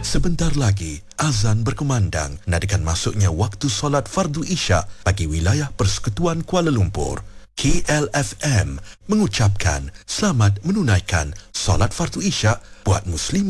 Sebentar lagi, azan berkumandang nadakan masuknya waktu solat fardu isyak bagi wilayah Persekutuan Kuala Lumpur. KLFM mengucapkan selamat menunaikan solat fardu isyak buat Muslim